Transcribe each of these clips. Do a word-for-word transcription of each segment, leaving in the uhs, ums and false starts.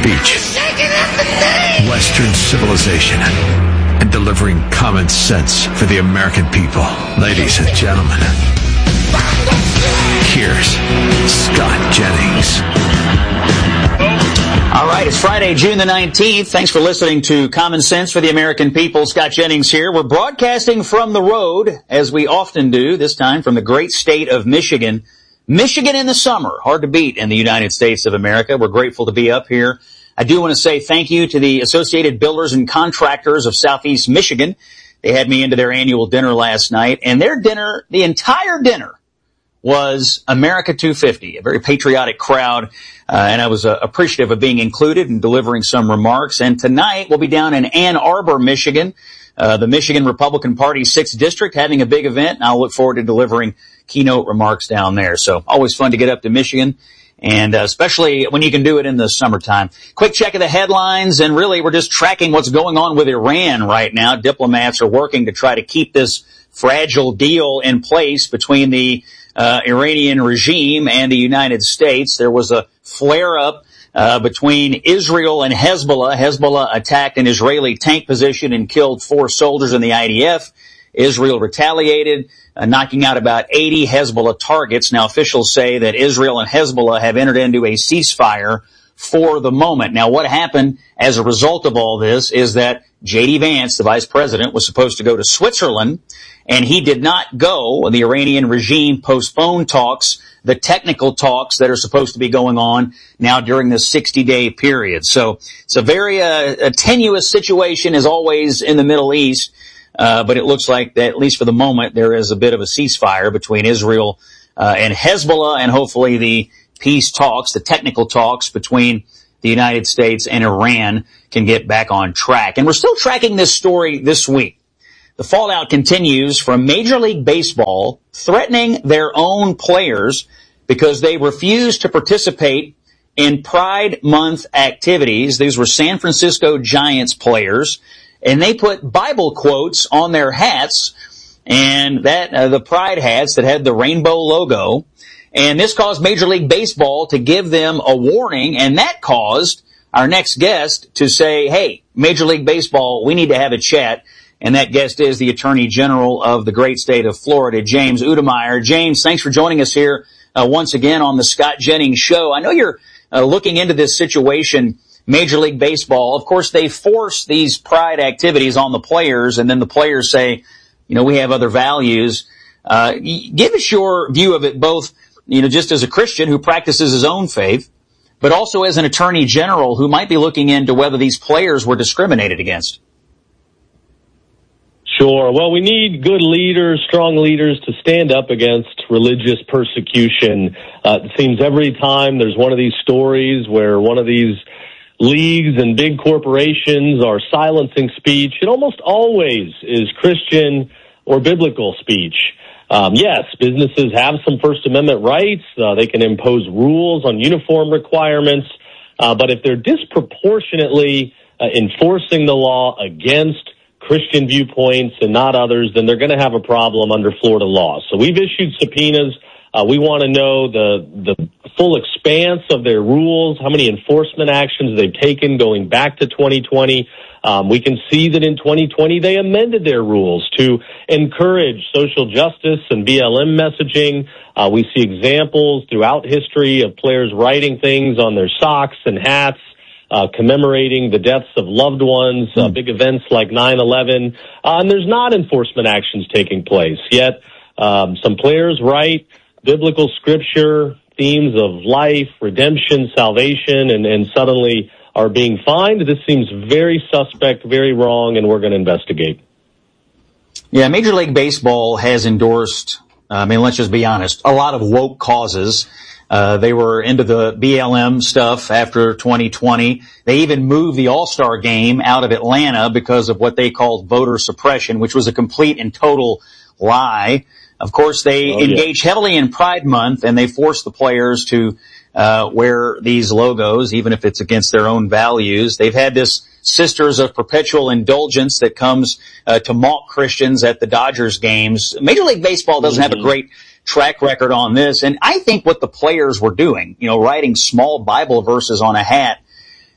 speech, Western civilization, and delivering common sense for the American people. Ladies and gentlemen, here's Scott Jennings. All right, it's Friday, June the nineteenth. Thanks for listening to Common Sense for the American People. Scott Jennings here. We're broadcasting from the road, as we often do, this time from the great state of Michigan. Michigan in the summer, hard to beat in the United States of America. We're grateful to be up here. I do want to say thank you to the Associated Builders and Contractors of Southeast Michigan. They had me into their annual dinner last night, and their dinner, the entire dinner, was America two fifty, a very patriotic crowd, uh, and I was uh, appreciative of being included and delivering some remarks. And tonight we'll be down in Ann Arbor, Michigan, uh, the Michigan Republican Party's sixth District, having a big event, and I'll look forward to delivering keynote remarks down there. So always fun to get up to Michigan, and uh, especially when you can do it in the summertime. Quick check of the headlines, and really we're just tracking what's going on with Iran right now. Diplomats are working to try to keep this fragile deal in place between the Uh, Iranian regime and the United States. There was a flare-up uh, between Israel and Hezbollah. Hezbollah attacked an Israeli tank position and killed four soldiers in the I D F. Israel retaliated, uh, knocking out about eighty Hezbollah targets. Now, officials say that Israel and Hezbollah have entered into a ceasefire for the moment. Now, what happened as a result of all this is that J D Vance, the vice president, was supposed to go to Switzerland, and he did not go. The Iranian regime postponed talks, the technical talks that are supposed to be going on now during this sixty-day period. So it's a very uh, a tenuous situation, as always, in the Middle East, uh, but it looks like that, at least for the moment, there is a bit of a ceasefire between Israel uh, and Hezbollah, and hopefully the peace talks, the technical talks between the United States and Iran can get back on track. And we're still tracking this story this week. The fallout continues from Major League Baseball threatening their own players because they refuse to participate in Pride Month activities. These were San Francisco Giants players, and they put Bible quotes on their hats, and that uh, the Pride hats that had the rainbow logo. And this caused Major League Baseball to give them a warning, and that caused our next guest to say, hey, Major League Baseball, we need to have a chat. And that guest is the Attorney General of the great state of Florida, James Udemeyer. James, thanks for joining us here uh, once again on the Scott Jennings Show. I know you're uh, looking into this situation, Major League Baseball. Of course, they force these pride activities on the players, and then the players say, you know, we have other values. Uh, give us your view of it, both, you know, just as a Christian who practices his own faith, but also as an Attorney General who might be looking into whether these players were discriminated against. Sure. Well, we need good leaders, strong leaders to stand up against religious persecution. Uh, it seems every time there's one of these stories where one of these leagues and big corporations are silencing speech, it almost always is Christian or biblical speech. Um, yes, businesses have some First Amendment rights. Uh, they can impose rules on uniform requirements. Uh, but if they're disproportionately uh, enforcing the law against Christian viewpoints and not others, then they're going to have a problem under Florida law. So we've issued subpoenas. Uh, we want to know the the full expanse of their rules, how many enforcement actions they've taken going back to twenty twenty. Um, we can see that in twenty twenty they amended their rules to encourage social justice and B L M messaging. Uh, we see examples throughout history of players writing things on their socks and hats, Uh, commemorating the deaths of loved ones, uh, big events like nine eleven, uh, and there's not enforcement actions taking place. Yet, um, some players write biblical scripture, themes of life, redemption, salvation, and, and suddenly are being fined. This seems very suspect, very wrong, and we're going to investigate. Yeah, Major League Baseball has endorsed, uh, I mean, let's just be honest, a lot of woke causes. Uh, they were into the B L M stuff after twenty twenty. They even moved the All-Star game out of Atlanta because of what they called voter suppression, which was a complete and total lie. Of course, they oh, engage yeah. heavily in Pride Month, and they force the players to uh wear these logos, even if it's against their own values. They've had this Sisters of Perpetual Indulgence that comes uh, to mock Christians at the Dodgers games. Major League Baseball doesn't mm-hmm. have a great track record on this, and I think what the players were doing, you know, writing small Bible verses on a hat,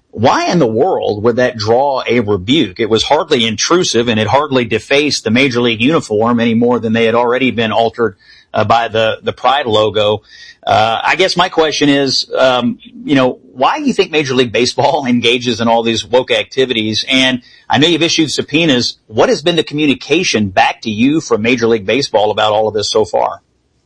Why in the world would that draw a rebuke? It was hardly intrusive, and it hardly defaced the Major League uniform any more than they had already been altered uh, by the, the Pride logo. Uh, I guess my question is, um, you know, why do you think Major League Baseball engages in all these woke activities? And I know you've issued subpoenas. What has been the communication back to you from Major League Baseball about all of this so far?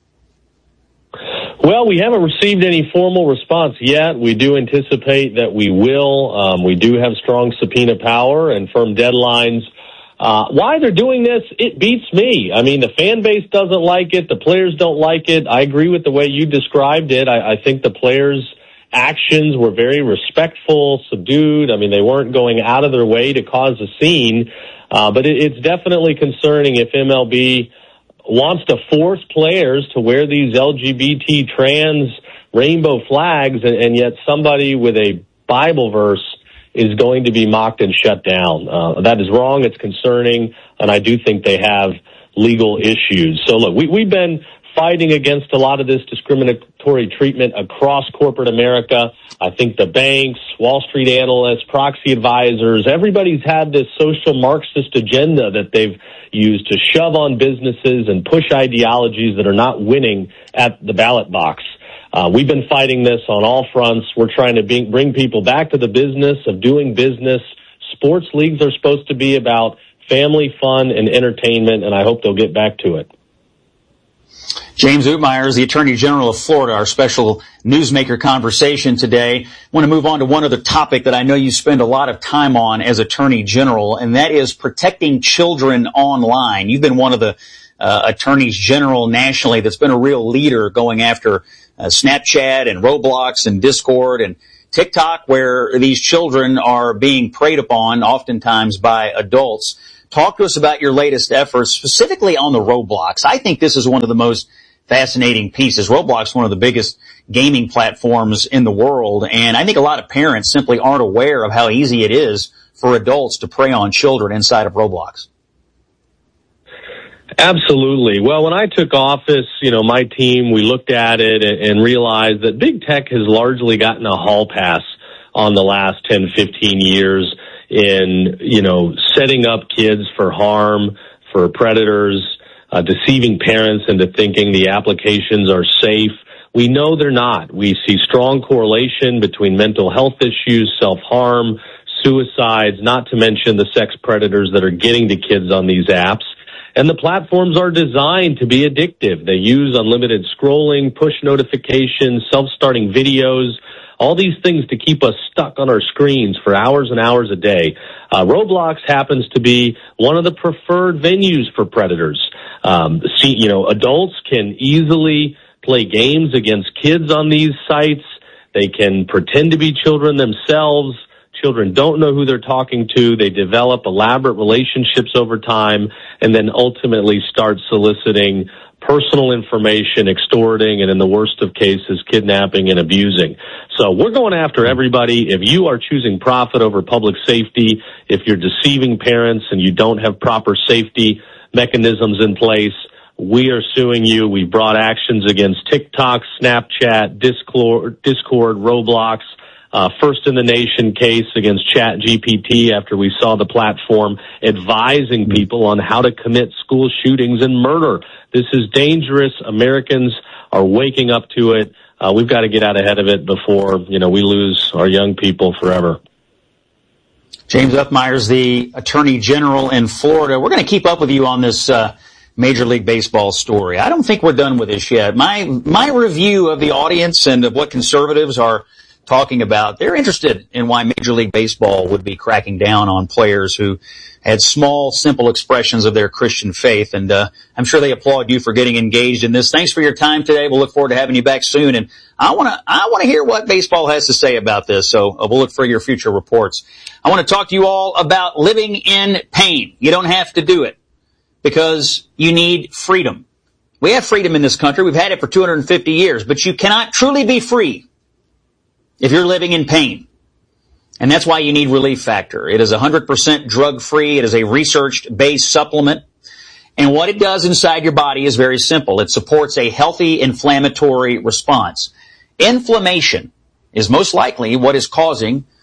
Well, we haven't received any formal response yet. We do anticipate that we will. Um, we do have strong subpoena power and firm deadlines. Uh, why they're doing this, it beats me. I mean, the fan base doesn't like it. The players don't like it. I agree with the way you described it. I, I think the players' actions were very respectful, subdued. I mean, they weren't going out of their way to cause a scene. Uh, but it, it's definitely concerning if M L B wants to force players to wear these L G B T trans rainbow flags, and, and yet somebody with a Bible verse is going to be mocked and shut down. Uh, that is wrong. It's concerning, and I do think they have legal issues. So look, we, we've been fighting against a lot of this discriminatory treatment across corporate America. I think the banks, Wall Street analysts, proxy advisors, everybody's had this social Marxist agenda that they've used to shove on businesses and push ideologies that are not winning at the ballot box. Uh, we've been fighting this on all fronts. We're trying to be, bring people back to the business of doing business. Sports leagues are supposed to be about family fun and entertainment, and I hope they'll get back to it. James Utmyer is the Attorney General of Florida, our special newsmaker conversation today. I want to move on to one other topic that I know you spend a lot of time on as Attorney General, and that is protecting children online. You've been one of the uh, attorneys general nationally that's been a real leader going after uh, Snapchat and Roblox and Discord and TikTok, where these children are being preyed upon oftentimes by adults. Talk to us about your latest efforts, specifically on the Roblox. I think this is one of the most fascinating pieces. Roblox is one of the biggest gaming platforms in the world, and I think a lot of parents simply aren't aware of how easy it is for adults to prey on children inside of Roblox. Absolutely. Well, when I took office, you know, my team, we looked at it and realized that big tech has largely gotten a hall pass on the last ten, fifteen years in, you know, setting up kids for harm, for predators, uh, deceiving parents into thinking the applications are safe. We know they're not. We see strong correlation between mental health issues, self-harm, suicides, not to mention the sex predators that are getting to kids on these apps. And the platforms are designed to be addictive. They use unlimited scrolling, push notifications, self-starting videos, all these things to keep us stuck on our screens for hours and hours a day. Uh, Roblox happens to be one of the preferred venues for predators. Um, see, you know, adults can easily play games against kids on these sites. They can pretend to be children themselves. Children don't know who they're talking to. They develop elaborate relationships over time and then ultimately start soliciting personal information, extorting, and in the worst of cases, kidnapping and abusing. So we're going after everybody. If you are choosing profit over public safety, if you're deceiving parents and you don't have proper safety mechanisms in place, we are suing you. We brought actions against TikTok, Snapchat, Discord, Discord, Roblox. Uh, first in the nation case against Chat G P T after we saw the platform advising people on how to commit school shootings and murder. This is dangerous. Americans are waking up to it. Uh, we've got to get out ahead of it before, you know, we lose our young people forever. James Utmyer is the Attorney General in Florida. We're going to keep up with you on this uh, Major League Baseball story. I don't think we're done with this yet. My my review of the audience and of what conservatives are talking about, they're interested in why Major League Baseball would be cracking down on players who had small, simple expressions of their Christian faith. And uh, I'm sure they applaud you for getting engaged in this. Thanks for your time today. We'll look forward to having you back soon. And I want to I want to hear what baseball has to say about this. So uh, we'll look for your future reports. I want to talk to you all about living in pain. You don't have to do it because you need freedom. We have freedom in this country. We've had it for two hundred fifty years, but you cannot truly be free if you're living in pain. And that's why you need Relief Factor. It is one hundred percent drug-free. It is a research-based supplement. And what it does inside your body is very simple. It supports a healthy inflammatory response. Inflammation is most likely what is causing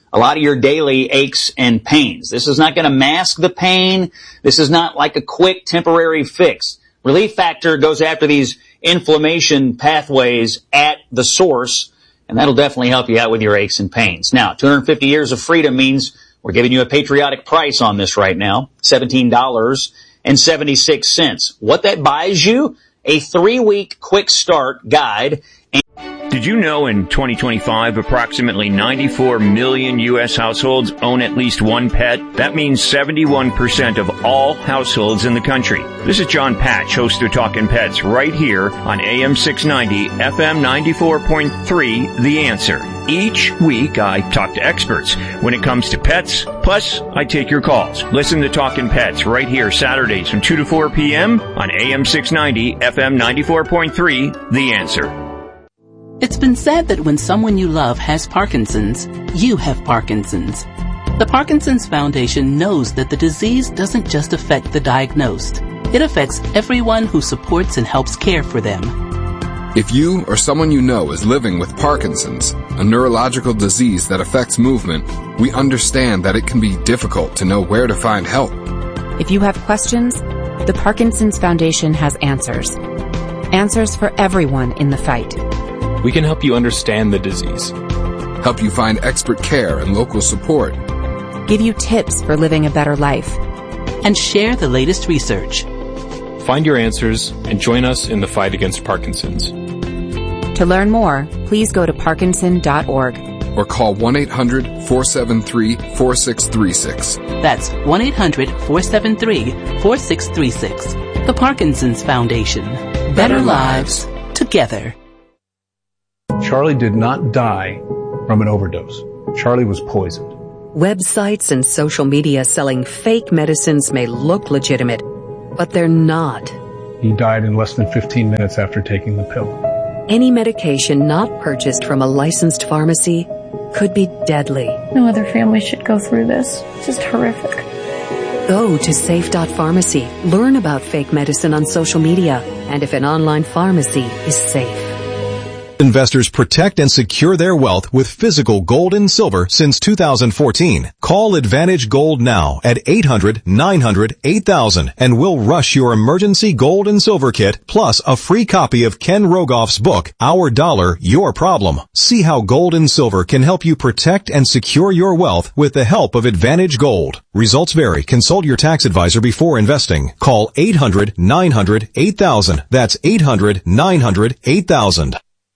a lot of your daily aches and pains. This is not going to mask the pain. This is not like a quick temporary fix. Relief Factor goes after these inflammation pathways at the source, and that'll definitely help you out with your aches and pains. Now, two hundred fifty years of freedom means we're giving you a patriotic price on this right now, seventeen dollars and seventy-six cents. What that buys you? A three-week quick start guide. Did you know in twenty twenty-five, approximately ninety-four million U S households own at least one pet? That means seventy-one percent of all households in the country. This is John Patch, host of Talkin' Pets, right here on A M six ninety, F M ninety-four point three, The Answer. Each week, I talk to experts when it comes to pets, plus I take your calls. Listen to Talkin' Pets right here Saturdays from two to four p.m. on A M six ninety, F M ninety-four point three, The Answer. It's been said that when someone you love has Parkinson's, you have Parkinson's. The Parkinson's Foundation knows that the disease doesn't just affect the diagnosed. It affects everyone who supports and helps care for them. If you or someone you know is living with Parkinson's, a neurological disease that affects movement, we understand that it can be difficult to know where to find help. If you have questions, the Parkinson's Foundation has answers. Answers for everyone in the fight. We can help you understand the disease, help you find expert care and local support, give you tips for living a better life, and share the latest research. Find your answers and join us in the fight against Parkinson's. To learn more, please go to parkinson dot org or call one eight hundred, four seven three, four six three six. That's one eight hundred, four seven three, four six three six. The Parkinson's Foundation. Better, Better lives together. Charlie did not die from an overdose. Charlie was poisoned. Websites and social media selling fake medicines may look legitimate, but they're not. He died in less than fifteen minutes after taking the pill. Any medication not purchased from a licensed pharmacy could be deadly. No other family should go through this. It's just horrific. Go to safe dot pharmacy. Learn about fake medicine on social media and if an online pharmacy is safe. Investors protect and secure their wealth with physical gold and silver since two thousand fourteen. Call Advantage Gold now at eight hundred, nine hundred, eight thousand and we'll rush your emergency gold and silver kit plus a free copy of Ken Rogoff's book, Our Dollar, Your Problem. See how gold and silver can help you protect and secure your wealth with the help of Advantage Gold. Results vary. Consult your tax advisor before investing. Call eight hundred, nine hundred, eight thousand. That's eight hundred, nine hundred, eight thousand.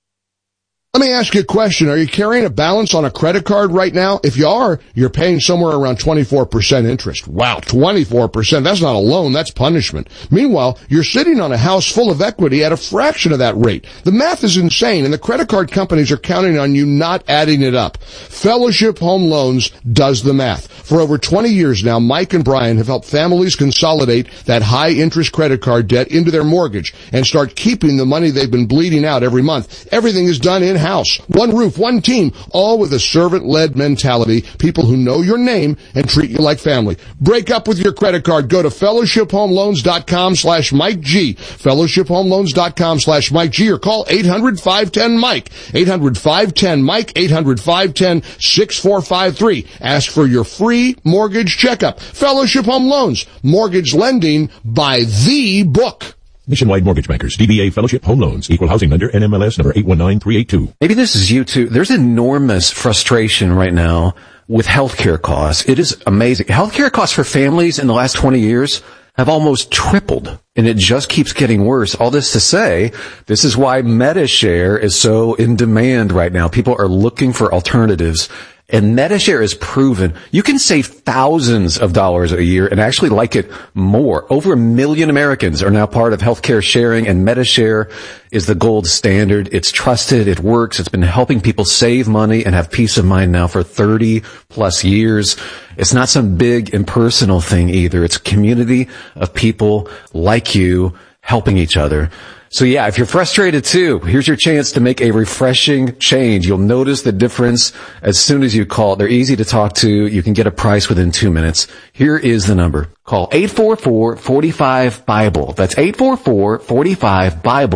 Let me ask you a question. Are you carrying a balance on a credit card right now? If you are, you're paying somewhere around twenty-four percent interest. Wow, twenty-four percent. That's not a loan, that's punishment. Meanwhile, you're sitting on a house full of equity at a fraction of that rate. The math is insane, and the credit card companies are counting on you not adding it up. Fellowship Home Loans does the math. For over twenty years now, Mike and Brian have helped families consolidate that high-interest credit card debt into their mortgage and start keeping the money they've been bleeding out every month. Everything is done in house. One roof, one team, all with a servant-led mentality, people who know your name and treat you like family. Break up with your credit card. Go to fellowship home loans dot com slash Mike G, fellowship home loans dot com slash Mike G, or call eight hundred, five one zero, Mike, eight hundred, five one zero, Mike, eight hundred, five one zero, six four five three. Ask for your free mortgage checkup. Fellowship Home Loans, mortgage lending by the book. Nationwide Mortgage Bankers, D B A Fellowship Home Loans, Equal Housing Lender, N M L S number eight one nine three eight two. Maybe this is you too. There's enormous frustration right now with healthcare costs. It is amazing. Healthcare costs for families in the last twenty years have almost tripled, and it just keeps getting worse. All this to say, this is why MediShare is so in demand right now. People are looking for alternatives. And MediShare is proven you can save thousands of dollars a year and actually like it more. Over a million Americans are now part of healthcare sharing, and MediShare is the gold standard. It's trusted. It works. It's been helping people save money and have peace of mind now for thirty plus years. It's not some big impersonal thing either. It's a community of people like you helping each other. So yeah, if you're frustrated too, here's your chance to make a refreshing change. You'll notice the difference as soon as you call. They're easy to talk to. You can get a price within two minutes. Here is the number. Call eight four four, four five, BIBLE. That's eight four four, four five, BIBLE.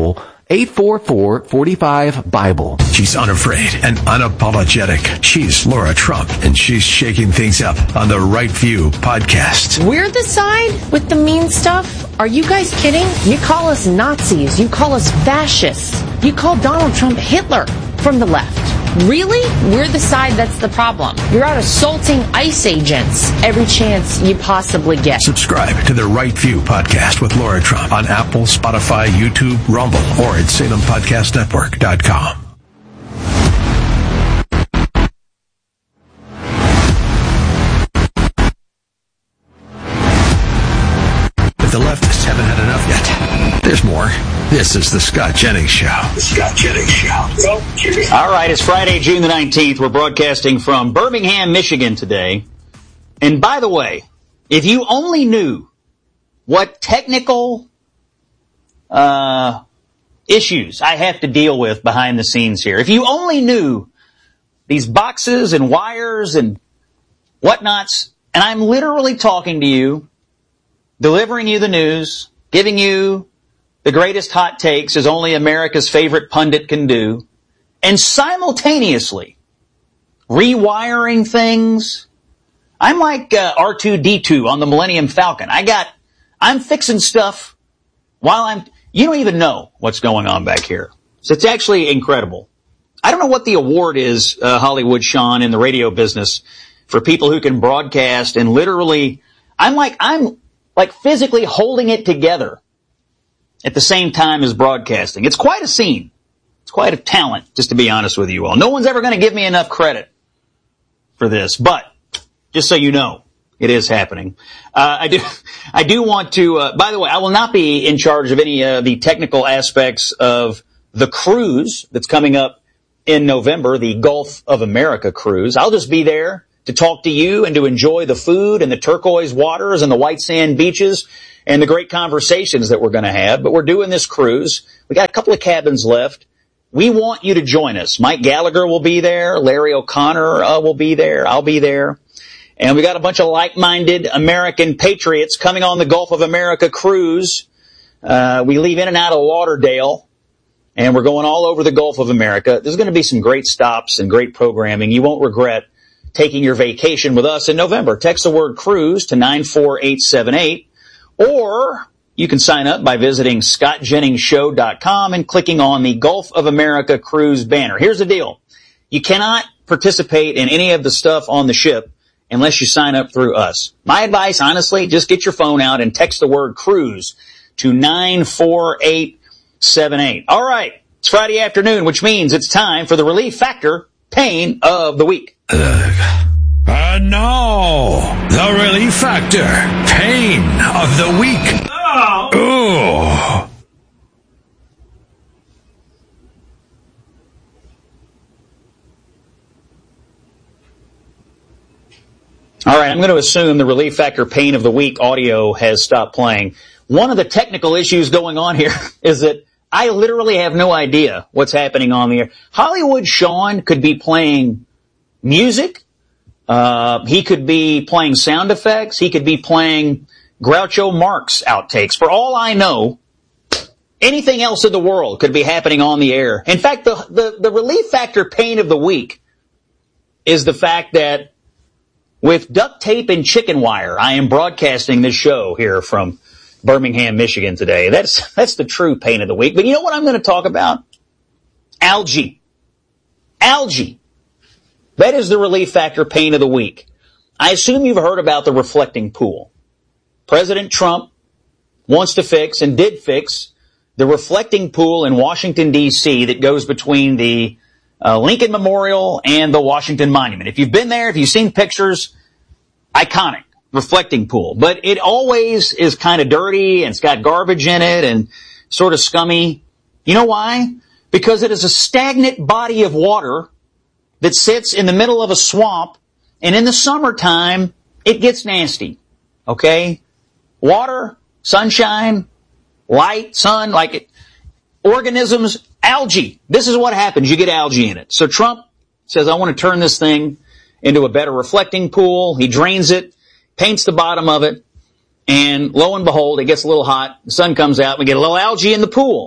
eight four four, four five, Bible. She's unafraid and unapologetic. She's Laura Trump, and she's shaking things up on the Right View podcast. We're the side with the mean stuff? Are you guys kidding? You call us Nazis. You call us fascists. You call Donald Trump Hitler from the left. Really? We're the side that's the problem. You're out assaulting ICE agents every chance you possibly get. Subscribe to the Right View podcast with Laura Trump on Apple, Spotify, YouTube, Rumble, or at Salem Podcast Network dot com. If the leftists haven't had enough yet, there's more. This is the Scott Jennings Show. The Scott Jennings Show. All right, it's Friday, June the nineteenth. We're broadcasting from Birmingham, Michigan today. And by the way, if you only knew what technical uh issues I have to deal with behind the scenes here, if you only knew these boxes and wires and whatnots, and I'm literally talking to you, delivering you the news, giving you the greatest hot takes as only America's favorite pundit can do, and simultaneously rewiring things. I'm like uh, R two D two on the Millennium Falcon. I got, I'm fixing stuff while I'm, you don't even know what's going on back here. So it's actually incredible. I don't know what the award is, uh, Hollywood Sean, in the radio business for people who can broadcast and literally, I'm like, I'm like physically holding it together at the same time as broadcasting. It's quite a scene. It's quite a talent, just to be honest with you all. No one's ever going to give me enough credit for this, but just so you know, it is happening. Uh, I do, I do want to, uh, by the way, I will not be in charge of any of uh, the technical aspects of the cruise that's coming up in November, the Gulf of America cruise. I'll just be there to talk to you and to enjoy the food and the turquoise waters and the white sand beaches and the great conversations that we're going to have. But we're doing this cruise. We got a couple of cabins left. We want you to join us. Mike Gallagher will be there. Larry O'Connor uh, will be there. I'll be there. And we got a bunch of like-minded American patriots coming on the Gulf of America cruise. Uh, we leave in and out of Lauderdale, and we're going all over the Gulf of America. There's going to be some great stops and great programming. You won't regret taking your vacation with us in November. Text the word cruise to nine four eight seven eight. Or you can sign up by visiting Scott Jennings Show dot com and clicking on the Gulf of America cruise banner. Here's the deal. You cannot participate in any of the stuff on the ship unless you sign up through us. My advice, honestly, just get your phone out and text the word cruise to nine four eight seven eight. All right. It's Friday afternoon, which means it's time for the Relief Factor Pain of the Week. Uh, and now, the Relief Factor Pain of the Week. Oh. All right, I'm going to assume the Relief Factor Pain of the Week audio has stopped playing. One of the technical issues going on here is that I literally have no idea what's happening on the air. Hollywood Sean could be playing music. Uh, he could be playing sound effects. He could be playing Groucho Marx outtakes. For all I know, anything else in the world could be happening on the air. In fact, the, the, the Relief Factor Pain of the Week is the fact that with duct tape and chicken wire, I am broadcasting this show here from Birmingham, Michigan today. That's, that's the true pain of the week. But you know what I'm going to talk about? Algae. Algae. That is the Relief Factor Pain of the Week. I assume you've heard about the reflecting pool. President Trump wants to fix and did fix the reflecting pool in Washington, D C that goes between the uh, Lincoln Memorial and the Washington Monument. If you've been there, if you've seen pictures, iconic reflecting pool. But it always is kind of dirty and it's got garbage in it and sort of scummy. You know why? Because it is a stagnant body of water that sits in the middle of a swamp, and in the summertime, it gets nasty. Okay? Water, sunshine, light, sun, like it, organisms, algae. This is what happens. You get algae in it. So Trump says, I want to turn this thing into a better reflecting pool. He drains it, paints the bottom of it, and lo and behold, it gets a little hot. The sun comes out, we get a little algae in the pool.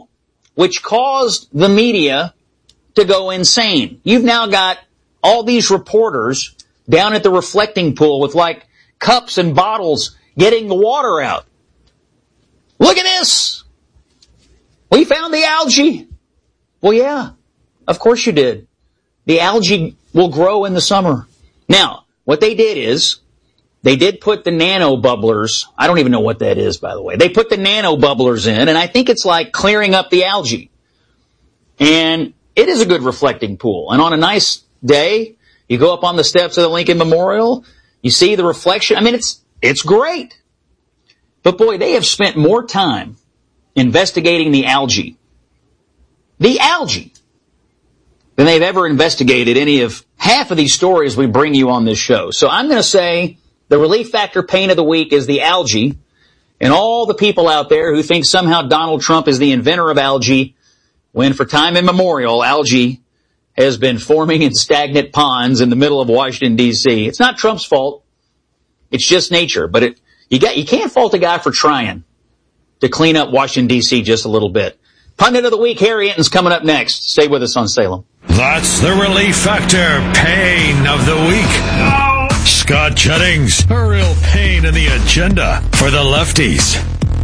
which caused the media to go insane. You've now got all these reporters down at the reflecting pool with like cups and bottles getting the water out. Look at this! We found the algae! Well, yeah, of course you did. The algae will grow in the summer. Now, what they did is, they did put the nano bubblers, I don't even know what that is, by the way. They put the nano bubblers in, and I think it's like clearing up the algae. And it is a good reflecting pool. And on a nice day, you go up on the steps of the Lincoln Memorial, you see the reflection. I mean, it's, it's great. But boy, they have spent more time investigating the algae, the algae, than they've ever investigated any of half of these stories we bring you on this show. So I'm going to say the relief factor pain of the week is the algae, and all the people out there who think somehow Donald Trump is the inventor of algae, when for time immemorial, algae has been forming in stagnant ponds in the middle of Washington, D C It's not Trump's fault. It's just nature. But it, you got, you can't fault a guy for trying to clean up Washington, D C just a little bit. Pundit of the Week, Harry Enton's coming up next. Stay with us on Salem. That's the Relief Factor Pain of the Week. Scott Jennings, a real pain in the agenda for the lefties.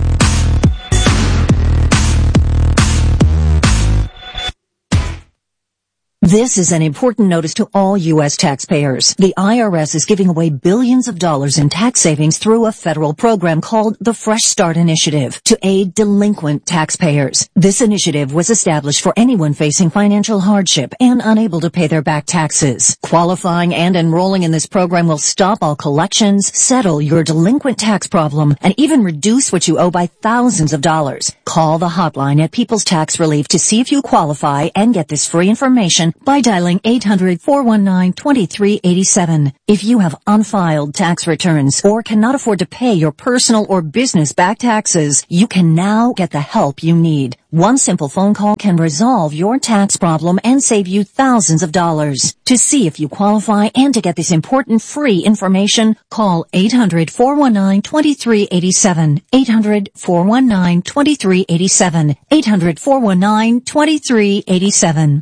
This is an important notice to all U S taxpayers. The I R S is giving away billions of dollars in tax savings through a federal program called the Fresh Start Initiative to aid delinquent taxpayers. This initiative was established for anyone facing financial hardship and unable to pay their back taxes. Qualifying and enrolling in this program will stop all collections, settle your delinquent tax problem, and even reduce what you owe by thousands of dollars. Call the hotline at People's Tax Relief to see if you qualify and get this free information by dialing eight hundred, four one nine, two three eight seven. If you have unfiled tax returns or cannot afford to pay your personal or business back taxes, you can now get the help you need. One simple phone call can resolve your tax problem and save you thousands of dollars. To see if you qualify and to get this important free information, call eight hundred, four one nine, two three eight seven. eight hundred, four one nine, two three eight seven. eight hundred, four one nine, two three eight seven.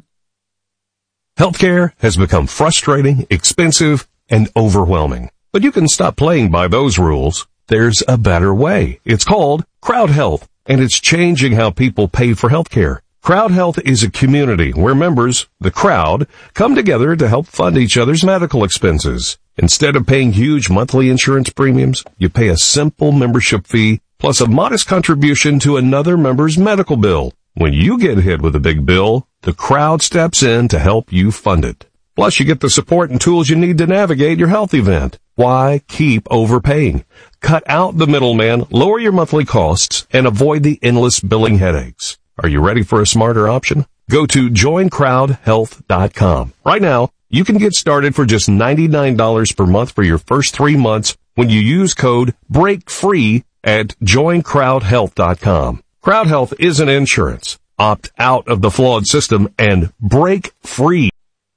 Healthcare has become frustrating, expensive, and overwhelming. But you can stop playing by those rules. There's a better way. It's called Crowd Health, and it's changing how people pay for healthcare. Crowd Health is a community where members, the crowd, come together to help fund each other's medical expenses. Instead of paying huge monthly insurance premiums, you pay a simple membership fee plus a modest contribution to another member's medical bill. When you get hit with a big bill, the crowd steps in to help you fund it. Plus, you get the support and tools you need to navigate your health event. Why keep overpaying? Cut out the middleman, lower your monthly costs, and avoid the endless billing headaches. Are you ready for a smarter option? Go to join crowd health dot com. Right now, you can get started for just ninety-nine dollars per month for your first three months when you use code BREAKFREE at join crowd health dot com. Crowd Health isn't insurance. Opt out of the flawed system and break free.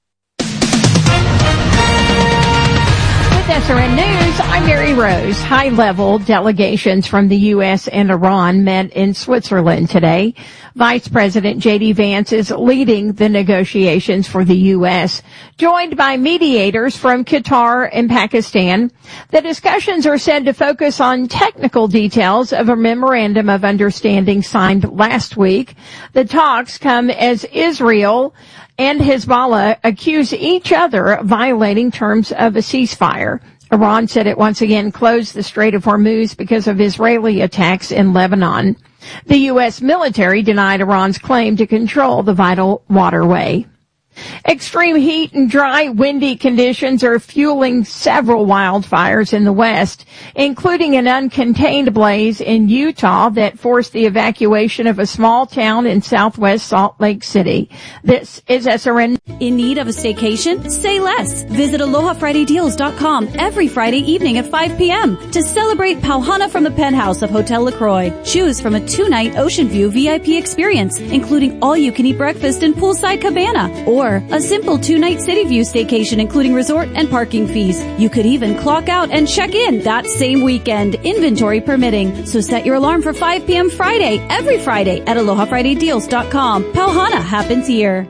With S R N News, I'm Mary Rose. High-level delegations from the U S and Iran met in Switzerland today. Vice President J D Vance is leading the negotiations for the U S, joined by mediators from Qatar and Pakistan. The discussions are said to focus on technical details of a memorandum of understanding signed last week. The talks come as Israel and Hezbollah accuse each other of violating terms of a ceasefire. Iran said it once again closed the Strait of Hormuz because of Israeli attacks in Lebanon. The U S military denied Iran's claim to control the vital waterway. Extreme heat and dry, windy conditions are fueling several wildfires in the West, including an uncontained blaze in Utah that forced the evacuation of a small town in southwest Salt Lake City. This is S R N. In need of a staycation? Say less. Visit aloha friday deals dot com every Friday evening at five p.m. to celebrate Pauhana from the penthouse of Hotel LaCroix. Choose from a two-night Ocean View V I P experience, including all-you-can-eat breakfast and poolside cabana, or or a simple two-night City View staycation including resort and parking fees. You could even clock out and check in that same weekend, inventory permitting. So set your alarm for five p.m. Friday, every Friday at aloha friday deals dot com. Pauhana happens here.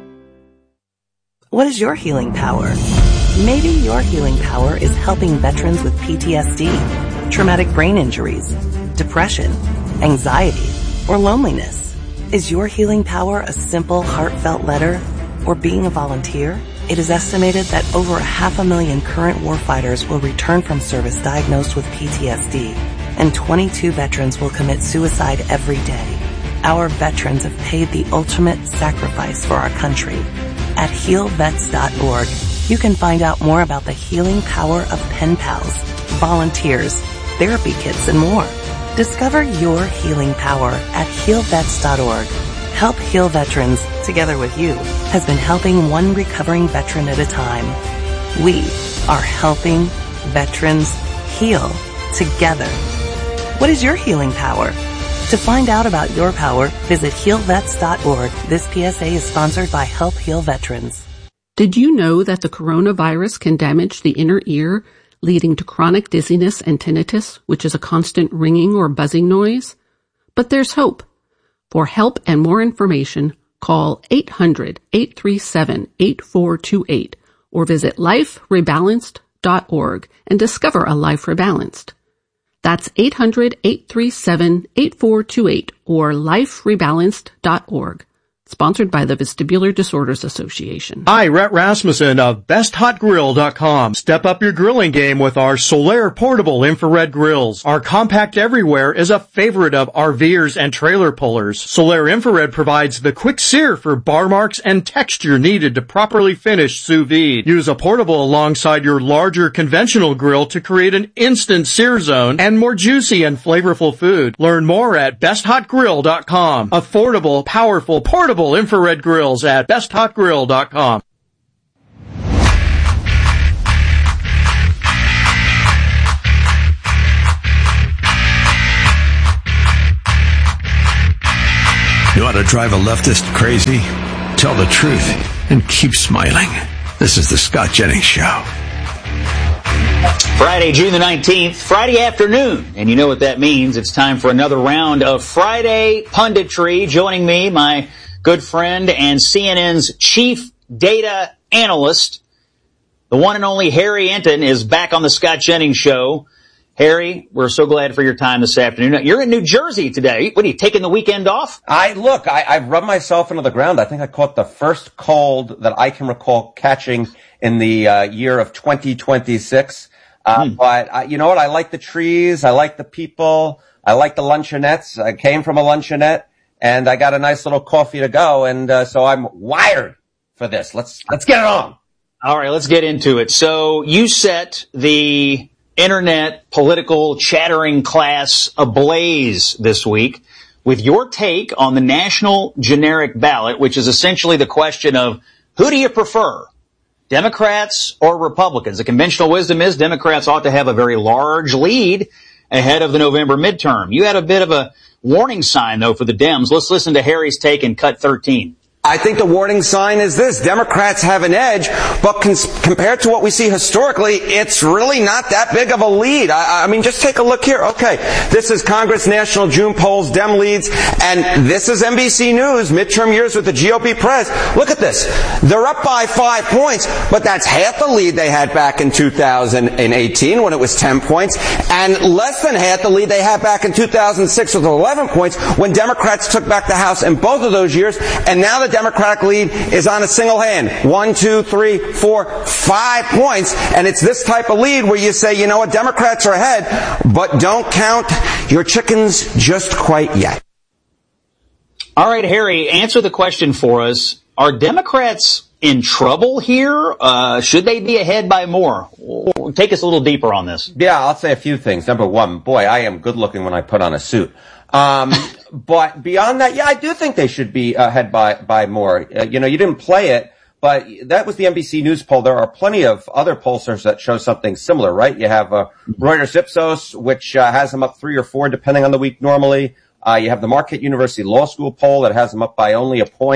What is your healing power? Maybe your healing power is helping veterans with P T S D, traumatic brain injuries, depression, anxiety, or loneliness. Is your healing power a simple, heartfelt letter or being a volunteer? It is estimated that over a half a million current warfighters will return from service diagnosed with P T S D, and twenty-two veterans will commit suicide every day. Our veterans have paid the ultimate sacrifice for our country. At heal vets dot org, you can find out more about the healing power of pen pals, volunteers, therapy kits, and more. Discover your healing power at heal vets dot org. Help Heal Veterans, together with you, has been helping one recovering veteran at a time. We are helping veterans heal together. What is your healing power? To find out about your power, visit heal vets dot org. This P S A is sponsored by Help Heal Veterans. Did you know that the coronavirus can damage the inner ear, leading to chronic dizziness and tinnitus, which is a constant ringing or buzzing noise? But there's hope. For help and more information, call eight hundred, eight three seven, eight four two eight or visit life rebalanced dot org and discover a life rebalanced. That's eight hundred, eight three seven, eight four two eight or life rebalanced dot org. Sponsored by the Vestibular Disorders Association. Hi, Rhett Rasmussen of best hot grill dot com. Step up your grilling game with our Solaire portable infrared grills. Our compact everywhere is a favorite of RVers and trailer pullers. Solaire infrared provides the quick sear for bar marks and texture needed to properly finish sous vide. Use a portable alongside your larger conventional grill to create an instant sear zone and more juicy and flavorful food. Learn more at best hot grill dot com. Affordable, powerful, portable infrared grills at best hot grill dot com. You want to drive a leftist crazy? Tell the truth and keep smiling. This is the Scott Jennings Show. Friday, June the nineteenth, Friday afternoon. And you know what that means. It's time for another round of Friday Punditry. Joining me, my good friend and C N N's chief data analyst, the one and only Harry Enton, is back on the Scott Jennings Show. Harry, we're so glad for your time this afternoon. You're in New Jersey today. What are you, taking the weekend off? I, look, I, I've rubbed myself into the ground. I think I caught the first cold that I can recall catching in the uh, year of twenty twenty-six. Uh, hmm. But, uh, you know what? I like the trees. I like the people. I like the luncheonettes. I came from a luncheonette. And I got a nice little coffee to go, and uh, so I'm wired for this. Let's let's get it on. All right, let's get into it. So you set the internet political chattering class ablaze this week with your take on the national generic ballot, which is essentially the question of who do you prefer, Democrats or Republicans? The conventional wisdom is Democrats ought to have a very large lead ahead of the November midterm. You had a bit of a warning sign, though, for the Dems. Let's listen to Harry's take in cut thirteen. I think the warning sign is this. Democrats have an edge, but cons- compared to what we see historically, it's really not that big of a lead. I, I mean, just take a look here. Okay, this is Congress National June polls, Dem leads, and this is N B C News, midterm years with the G O P press. Look at this. They're up by five points, but that's half the lead they had back in two thousand eighteen when it was ten points, and less than half the lead they had back in two thousand six with eleven points when Democrats took back the House in both of those years, and now the Democratic lead is on a single hand. One, two, three, four, five points. And it's this type of lead where you say, you know what, Democrats are ahead, but don't count your chickens just quite yet. All right, Harry, answer the question for us. Are Democrats in trouble here? Uh, should they be ahead by more? Take us a little deeper on this. Yeah, I'll say a few things. Number one, boy, I am good looking when I put on a suit. Um, but beyond that, yeah, I do think they should be ahead by, by more. Uh, you know, you didn't play it, but that was the N B C News poll. There are plenty of other pollsters that show something similar, right? You have, uh, Reuters Ipsos, which, uh, has them up three or four depending on the week normally. Uh, you have the Marquette University Law School poll that has them up by only a point.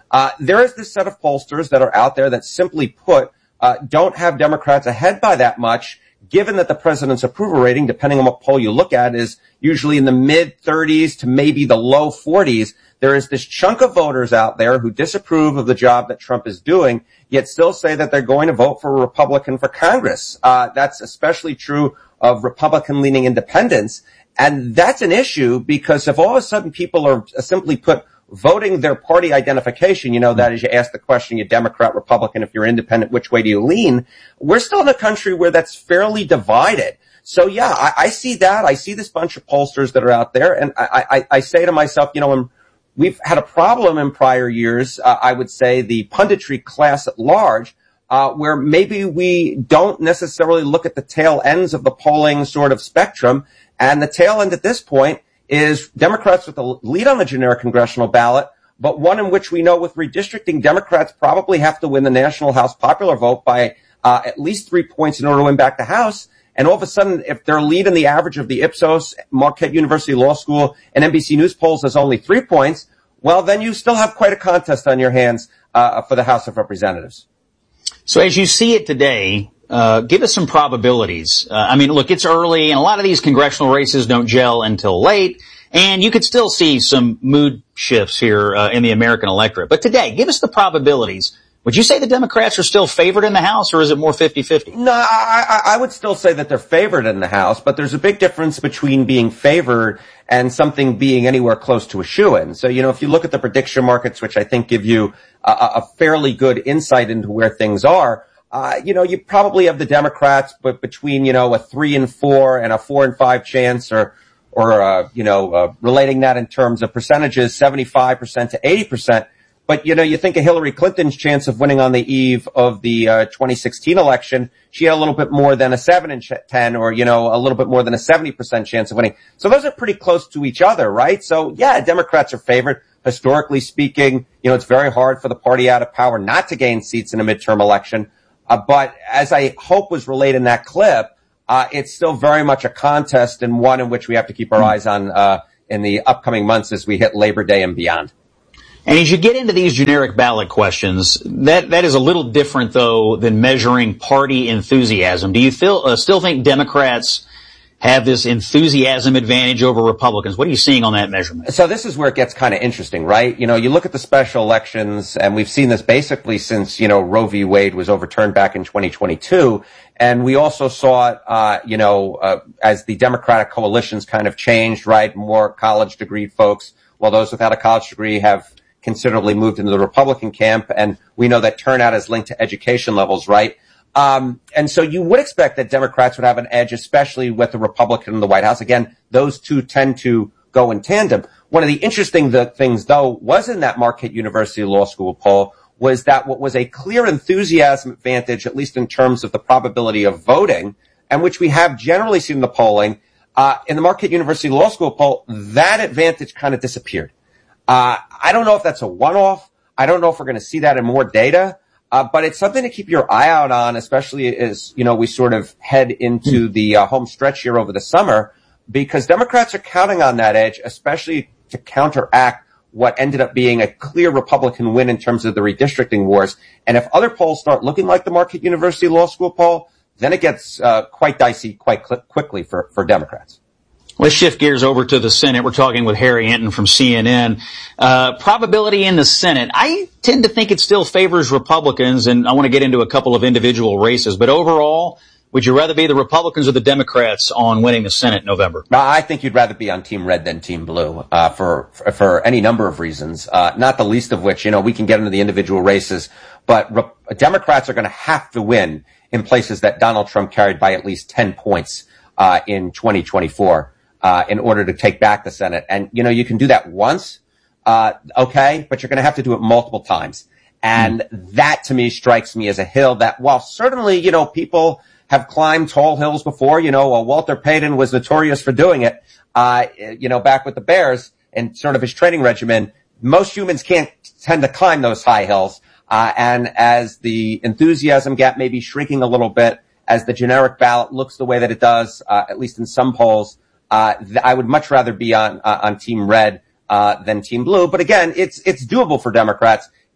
Uh, there is this set of pollsters that are out there that simply put, uh, don't have Democrats ahead by that much, given that the president's approval rating, depending on what poll you look at, is usually in the mid thirties to maybe the low forties. There is this chunk of voters out there who disapprove of the job that Trump is doing, yet still say that they're going to vote for a Republican for Congress. Uh, that's especially true of Republican-leaning independents. And that's an issue because if all of a sudden people are simply put voting their party identification, you know, that is, you ask the question, you're Democrat, Republican, if you're independent, which way do you lean? We're still in a country where that's fairly divided. So yeah, I, I see that. I see this bunch of pollsters that are out there, and I, I, I say to myself, you know, when we've had a problem in prior years, uh, I would say the punditry class at large, uh, where maybe we don't necessarily look at the tail ends of the polling sort of spectrum, and the tail end at this point is Democrats with the lead on the generic congressional ballot, but one in which we know with redistricting, Democrats probably have to win the national House popular vote by uh, at least three points in order to win back the House. And all of a sudden, if their lead in the average of the Ipsos, Marquette University Law School, and N B C News polls is only three points, well, then you still have quite a contest on your hands uh, for the House of Representatives. So as you see it today, uh, give us some probabilities. Uh, I mean, look, it's early, and a lot of these congressional races don't gel until late, and you could still see some mood shifts here uh, in the American electorate. But today, give us the probabilities. Would you say the Democrats are still favored in the House, or is it more fifty-fifty? No, I, I, I would still say that they're favored in the House, but there's a big difference between being favored and something being anywhere close to a shoo-in. So, you know, if you look at the prediction markets, which I think give you a, a fairly good insight into where things are, uh, you know, you probably have the Democrats, but between, you know, a three and four and a four and five chance, or, or, uh, you know, uh, relating that in terms of percentages, seventy-five percent to eighty percent. But, you know, you think of Hillary Clinton's chance of winning on the eve of the uh, twenty sixteen election, she had a little bit more than a seven and ten, or, you know, a little bit more than a seventy percent chance of winning. So those are pretty close to each other, right? So, yeah, Democrats are favored. Historically speaking, you know, it's very hard for the party out of power not to gain seats in a midterm election. Uh, but as I hope was relayed in that clip, uh, it's still very much a contest, and one in which we have to keep our eyes on uh, in the upcoming months as we hit Labor Day and beyond. And as you get into these generic ballot questions, that, that is a little different, though, than measuring party enthusiasm. Do you feel, uh, still think Democrats have this enthusiasm advantage over Republicans? What are you seeing on that measurement? So this is where it gets kind of interesting, right? You know, you look at the special elections, and we've seen this basically since, you know, Roe v. Wade was overturned back in twenty twenty-two. And we also saw it, uh, you know, uh, as the Democratic coalitions kind of changed, right? More college degree folks, while those without a college degree have considerably moved into the Republican camp, and we know that turnout is linked to education levels, right? Um, and so you would expect that Democrats would have an edge, especially with the Republican in the White House. Again, those two tend to go in tandem. One of the interesting th- things, though, was in that Marquette University Law School poll was that what was a clear enthusiasm advantage, at least in terms of the probability of voting, and which we have generally seen in the polling, uh, in the Marquette University Law School poll, that advantage kind of disappeared. Uh, I don't know if that's a one-off. I don't know if we're going to see that in more data. Uh, but it's something to keep your eye out on, especially as, you know, we sort of head into the uh, home stretch here over the summer, because Democrats are counting on that edge, especially to counteract what ended up being a clear Republican win in terms of the redistricting wars. And if other polls start looking like the Marquette University Law School poll, then it gets uh, quite dicey quite cl- quickly for, for Democrats. Let's shift gears over to the Senate. We're talking with Harry Enten from C N N. Uh, probability in the Senate. I tend to think it still favors Republicans, and I want to get into a couple of individual races. But overall, would you rather be the Republicans or the Democrats on winning the Senate in November? I think you'd rather be on Team Red than Team Blue, uh, for, for, for any number of reasons. Uh, not the least of which, you know, we can get into the individual races, but Re- Democrats are going to have to win in places that Donald Trump carried by at least ten points, uh, in twenty twenty-four. Uh, in order to take back the Senate. And, you know, you can do that once, uh, okay, but you're going to have to do it multiple times. And mm. that, to me, strikes me as a hill that, while certainly, you know, people have climbed tall hills before, you know, uh, Walter Payton was notorious for doing it, uh, you know, back with the Bears and sort of his training regimen. Most humans can't tend to climb those high hills. Uh, and as the enthusiasm gap may be shrinking a little bit, as the generic ballot looks the way that it does, uh, at least in some polls, Uh, th- I would much rather be on, uh, on Team Red, uh, than Team Blue. But again, it's, it's doable for Democrats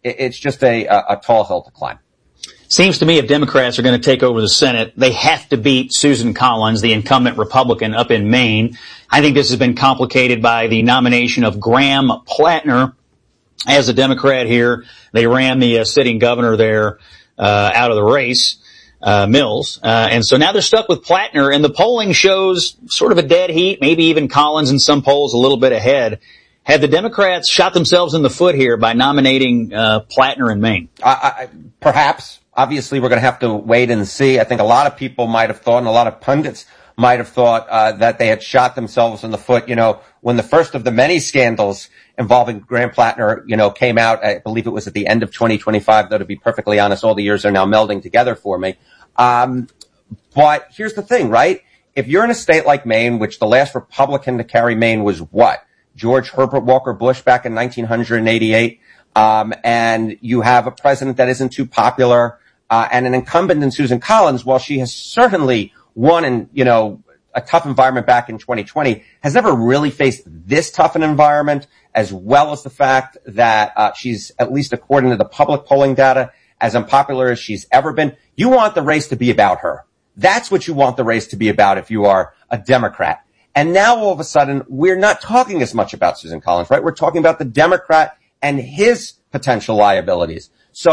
it, it's just a, a, a tall hill to climb. Seems to me if Democrats are going to take over the Senate, they have to beat Susan Collins, the incumbent Republican up in Maine. I think this has been complicated by the nomination of Graham Plattner as a Democrat here. They ran the uh, sitting governor there uh, out of the race, uh, Mills. Uh, and so now they're stuck with Plattner, and the polling shows sort of a dead heat, maybe even Collins in some polls a little bit ahead. Have the Democrats shot themselves in the foot here by nominating uh, Plattner in Maine? I, I, perhaps. Obviously, we're going to have to wait and see. I think a lot of people might have thought, and a lot of pundits might have thought uh, that they had shot themselves in the foot. You know, when the first of the many scandals involving Graham Plattner, you know, came out, I believe it was at the end of twenty twenty-five, though, to be perfectly honest, all the years are now melding together for me. Um, but here's the thing, right? If you're in a state like Maine, which the last Republican to carry Maine was what? George Herbert Walker Bush back in nineteen eighty-eight. Um, and you have a president that isn't too popular, uh, and an incumbent in Susan Collins, while she has certainly won in, you know, a tough environment back in twenty twenty, has never really faced this tough an environment, as well as the fact that, uh, she's, at least according to the public polling data, as unpopular as she's ever been. You want the race to be about her. That's what you want the race to be about if you are a Democrat. And now all of a sudden, we're not talking as much about Susan Collins, right? We're talking about the Democrat and his potential liabilities.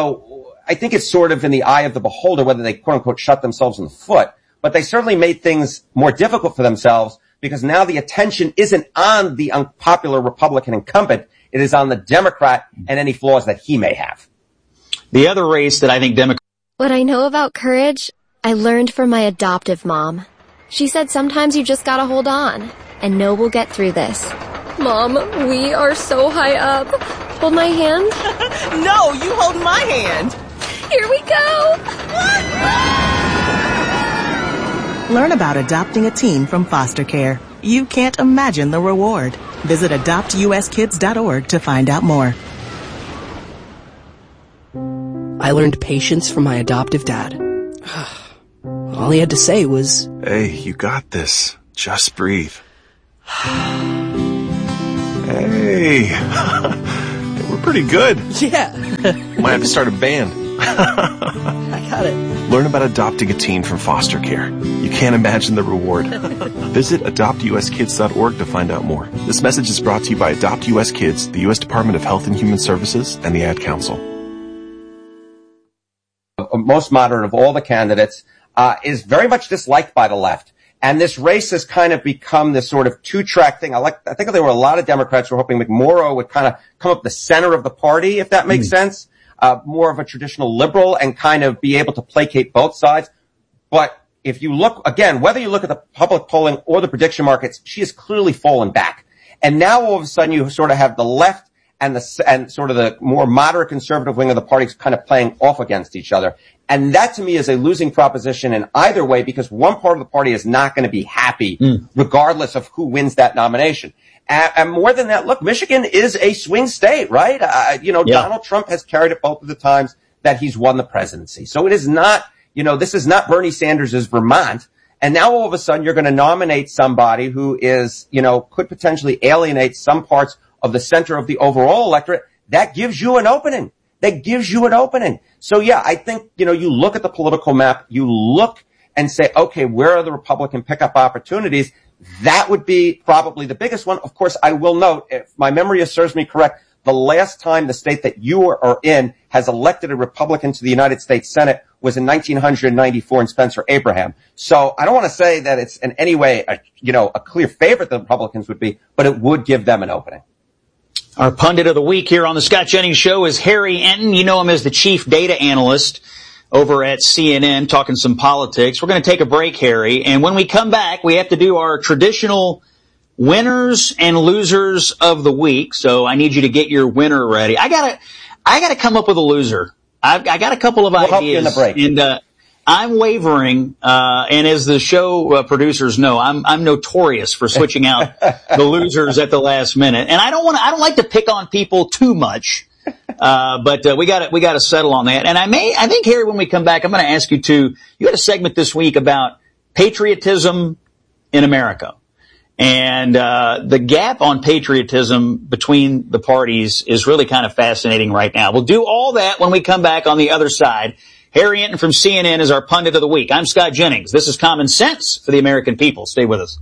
So I think it's sort of in the eye of the beholder whether they quote unquote shut themselves in the foot, but they certainly made things more difficult for themselves because now the attention isn't on the unpopular Republican incumbent. It is on the Democrat and any flaws that he may have. The other race that I think Democrats... What I know about courage, I learned from my adoptive mom. She said sometimes you just gotta hold on and know we'll get through this. Mom, we are so high up. Hold my hand. No, you hold my hand. Here we go. Learn about adopting a teen from foster care. You can't imagine the reward. Visit adopt u s kids dot org to find out more. I learned patience from my adoptive dad. All he had to say was, "Hey, you got this. Just breathe." Hey, we're pretty good. Yeah. Might have to start a band. I got it. Learn about adopting a teen from foster care. You can't imagine the reward. Visit adopt u s kids dot org to find out more. This message is brought to you by Adopt U S Kids, the U S Department of Health and Human Services, and the Ad Council. Most moderate of all the candidates uh, is very much disliked by the left. And this race has kind of become this sort of two-track thing. I like, I think there were a lot of Democrats who were hoping McMorrow would kind of come up the center of the party, if that makes mm. sense. Uh, more of a traditional liberal and kind of be able to placate both sides. But if you look, again, whether you look at the public polling or the prediction markets, she has clearly fallen back. And now all of a sudden you sort of have the left and the, and sort of the more moderate conservative wing of the party kind of playing off against each other. And that to me is a losing proposition in either way because one part of the party is not going to be happy mm. regardless of who wins that nomination. And, and more than that, look, Michigan is a swing state, right? Uh, you know, yeah. Donald Trump has carried it both of the times that he's won the presidency. So it is not, you know, this is not Bernie Sanders' Vermont. And now all of a sudden you're going to nominate somebody who is, you know, could potentially alienate some parts of the center of the overall electorate. That gives you an opening. That gives you an opening. So yeah, I think, you know, you look at the political map, you look and say, okay, where are the Republican pickup opportunities? That would be probably the biggest one. Of course, I will note, if my memory serves me correct, the last time the state that you are in has elected a Republican to the United States Senate was in nineteen ninety-four in Spencer Abraham. So I don't want to say that it's in any way, a, you know, a clear favorite the Republicans would be, but it would give them an opening. Our pundit of the week here on the Scott Jennings Show is Harry Enton. You know him as the chief data analyst over at C N N, talking some politics. We're going to take a break, Harry, and when we come back, we have to do our traditional winners and losers of the week. So I need you to get your winner ready. I gotta, I gotta come up with a loser. I've, I got a couple of we'll ideas. Help you in the break. And, uh, I'm wavering, uh, and as the show uh, producers know, I'm, I'm notorious for switching out the losers at the last minute. And I don't want to, I don't like to pick on people too much. Uh, but, uh, we gotta, we gotta settle on that. And I may, I think, Harry, when we come back, I'm going to ask you to, you had a segment this week about patriotism in America. And uh the gap on patriotism between the parties is really kind of fascinating right now. We'll do all that when we come back on the other side. Harry Enton from C N N is our pundit of the week. I'm Scott Jennings. This is Common Sense for the American People. Stay with us.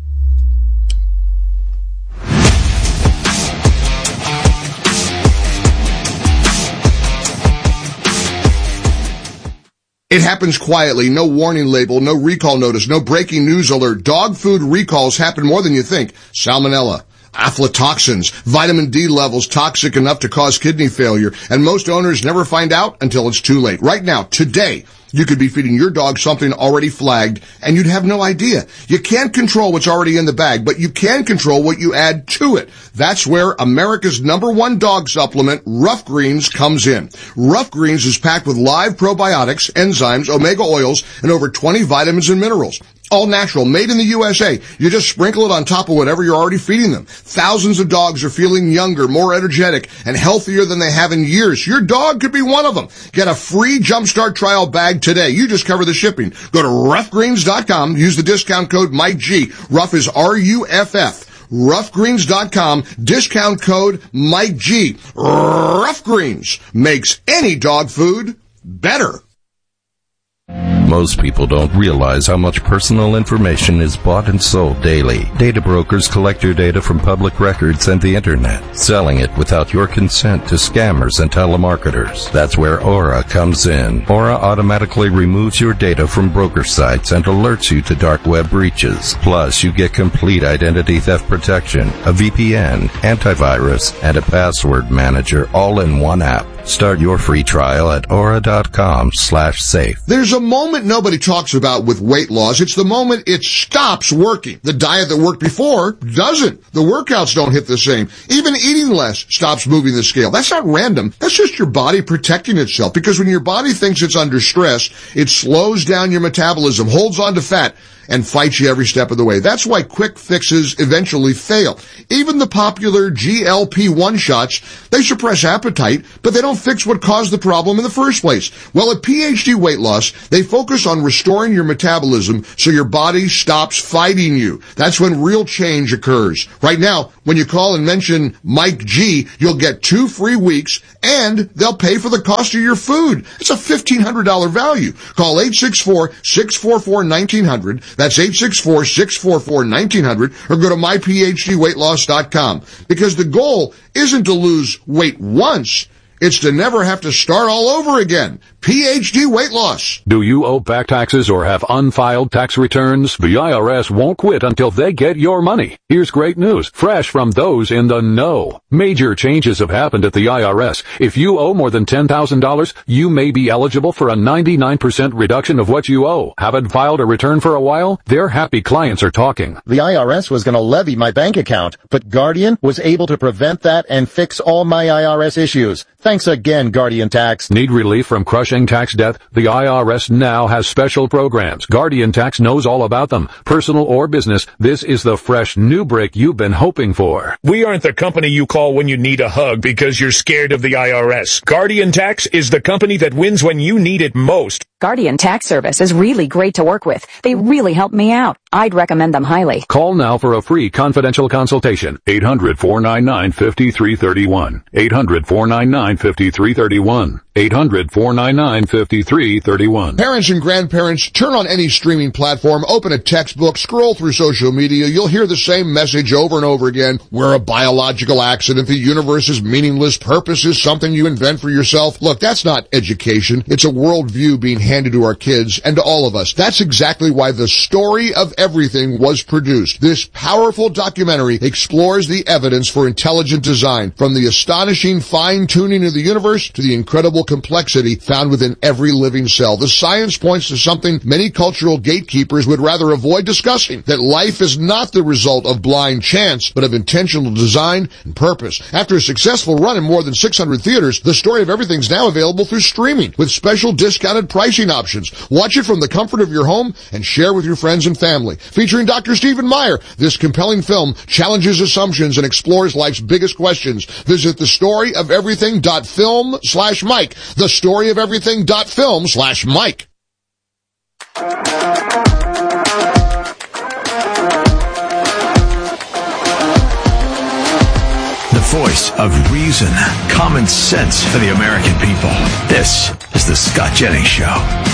It happens quietly, no warning label, no recall notice, no breaking news alert. Dog food recalls happen more than you think. Salmonella, aflatoxins, vitamin D levels toxic enough to cause kidney failure, and most owners never find out until it's too late. Right now, today, you could be feeding your dog something already flagged, and you'd have no idea. You can't control what's already in the bag, but you can control what you add to it. That's where America's number one dog supplement, Rough Greens, comes in. Rough Greens is packed with live probiotics, enzymes, omega oils, and over twenty vitamins and minerals. All natural, made in the U S A. You just sprinkle it on top of whatever you're already feeding them. Thousands of dogs are feeling younger, more energetic, and healthier than they have in years. Your dog could be one of them. Get a free Jumpstart trial bag today. You just cover the shipping. Go to rough greens dot com. Use the discount code Mike G. Rough is R U F F. rough greens dot com. Discount code Mike G. Rough Greens makes any dog food better. Most people don't realize how much personal information is bought and sold daily. Data brokers collect your data from public records and the internet, selling it without your consent to scammers and telemarketers. That's where Aura comes in. Aura automatically removes your data from broker sites and alerts you to dark web breaches. Plus, you get complete identity theft protection, a V P N, antivirus, and a password manager all in one app. Start your free trial at aura dot com slash safe. There's a moment nobody talks about with weight loss. It's the moment it stops working. The diet that worked before doesn't. The workouts don't hit the same. Even eating less stops moving the scale. That's not random. That's just your body protecting itself. Because when your body thinks it's under stress, it slows down your metabolism, holds on to fat, and fights you every step of the way. That's why quick fixes eventually fail. Even the popular G L P one shots, they suppress appetite, but they don't fix what caused the problem in the first place. Well, at P H D Weight Loss, they focus on restoring your metabolism so your body stops fighting you. That's when real change occurs. Right now, when you call and mention Mike G, you'll get two free weeks, and they'll pay for the cost of your food. It's a fifteen hundred dollars value. Call eight six four, six four four, one nine zero zero. That's eight six four, six four four, one nine zero zero, or go to my p h d weight loss dot com. Because the goal isn't to lose weight once, it's to never have to start all over again. P H D Weight Loss. Do you owe back taxes or have unfiled tax returns? The I R S won't quit until they get your money. Here's great news, fresh from those in the know. Major changes have happened at the I R S. If you owe more than ten thousand dollars, you may be eligible for a ninety-nine percent reduction of what you owe. Haven't filed a return for a while? Their happy clients are talking. The I R S was going to levy my bank account, but Guardian was able to prevent that and fix all my I R S issues. Thanks again, Guardian Tax. Need relief from crushing tax debt? The I R S now has special programs. Guardian Tax knows all about them. Personal or business, this is the fresh new break you've been hoping for. We aren't the company you call when you need a hug because you're scared of the I R S. Guardian Tax is the company that wins when you need it most. Guardian Tax Service is really great to work with. They really help me out. I'd recommend them highly. Call now for a free confidential consultation. eight hundred, four nine nine, five three three one. eight hundred, four nine nine, five three three one. eight hundred, four nine nine, five three three one. Parents and grandparents, turn on any streaming platform, open a textbook, scroll through social media. You'll hear the same message over and over again. We're a biological accident. The universe is meaningless. Purpose is something you invent for yourself. Look, that's not education. It's a worldview being handed to our kids and to all of us. That's exactly why The Story of Everything was produced. This powerful documentary explores the evidence for intelligent design, from the astonishing fine-tuning of the universe to the incredible complexity found within every living cell. The science points to something many cultural gatekeepers would rather avoid discussing, that life is not the result of blind chance, but of intentional design and purpose. After a successful run in more than six hundred theaters, The Story of Everything is now available through streaming with special discounted pricing options. Watch it from the comfort of your home and share with your friends and family. Featuring Doctor Stephen Meyer, this compelling film challenges assumptions and explores life's biggest questions. Visit the story of everything dot film slash Mike. the story of everything dot film slash Mike. voice of reason, common sense for the American people. This is the Scott Jennings Show.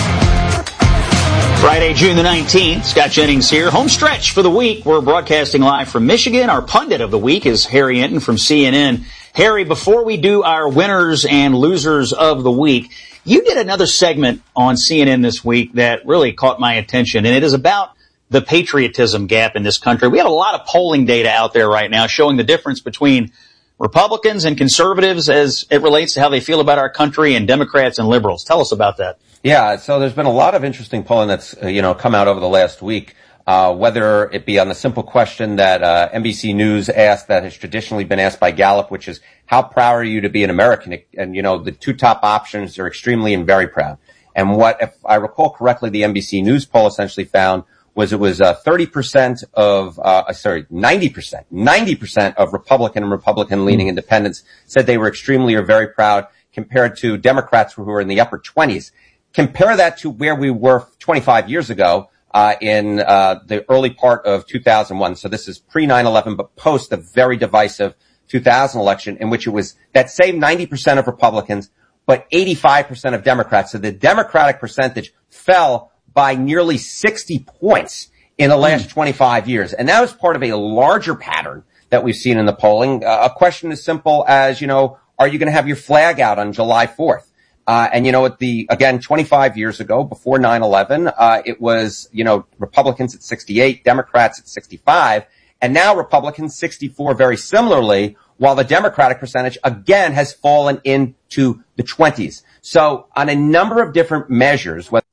Friday, June the nineteenth, Scott Jennings here. Home stretch for the week. We're broadcasting live from Michigan. Our pundit of the week is Harry Enton from C N N. Harry, before we do our winners and losers of the week, you did another segment on C N N this week that really caught my attention, and it is about the patriotism gap in this country. We have a lot of polling data out there right now showing the difference between Republicans and conservatives as it relates to how they feel about our country, and Democrats and liberals. Tell us about that. Yeah, so there's been a lot of interesting polling that's, uh, you know, come out over the last week, uh, whether it be on the simple question that uh, N B C News asked that has traditionally been asked by Gallup, which is, how proud are you to be an American? And, you know, the two top options are extremely and very proud. And what, if I recall correctly, the N B C News poll essentially found was it was uh, thirty percent of, uh, sorry, ninety percent, ninety percent of Republican and Republican-leaning independents said they were extremely or very proud, compared to Democrats who were in the upper twenties. Compare that to where we were twenty-five years ago, uh, in, uh, the early part of two thousand one. So this is pre nine eleven, but post the very divisive two thousand election, in which it was that same ninety percent of Republicans, but eighty-five percent of Democrats. So the Democratic percentage fell by nearly sixty points in the last twenty-five years. And that was part of a larger pattern that we've seen in the polling. Uh, a question as simple as, you know, are you going to have your flag out on July fourth? Uh, and, you know, at the, again, twenty-five years ago, before nine eleven, uh, it was, you know, Republicans at sixty-eight, Democrats at sixty-five, and now Republicans sixty-four very similarly, while the Democratic percentage, again, has fallen into the twenties. So on a number of different measures, whether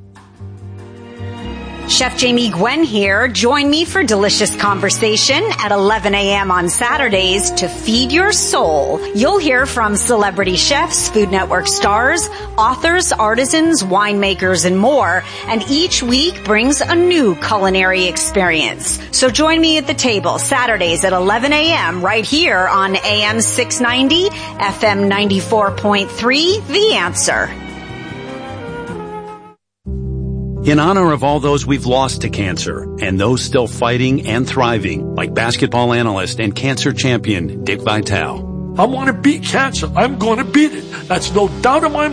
Chef Jamie Gwen here. Join me for delicious conversation at eleven a.m. on Saturdays to feed your soul. You'll hear from celebrity chefs, Food Network stars, authors, artisans, winemakers, and more. And each week brings a new culinary experience. So join me at the table Saturdays at eleven a.m. right here on A M six ninety, F M ninety-four point three, The Answer. In honor of all those we've lost to cancer and those still fighting and thriving, like basketball analyst and cancer champion Dick Vitale. I want to beat cancer. I'm going to beat it. That's no doubt in my mind.